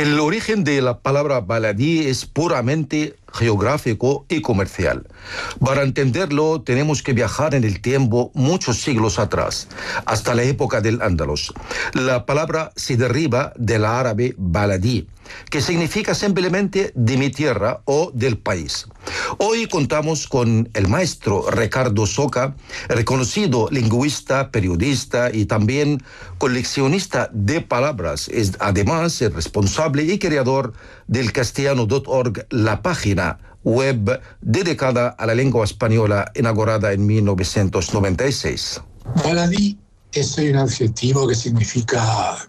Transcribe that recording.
El origen de la palabra baladí es puramente geográfico y comercial. Para entenderlo, tenemos que viajar en el tiempo muchos siglos atrás, hasta la época del Andalus. La palabra se deriva del árabe baladí, que significa simplemente de mi tierra o del país. Hoy contamos con el maestro Ricardo Soca, reconocido lingüista, periodista y también coleccionista de palabras. Es además el responsable y creador del castellano.org, la página web dedicada a la lengua española inaugurada en 1996. Baladí es un adjetivo que significa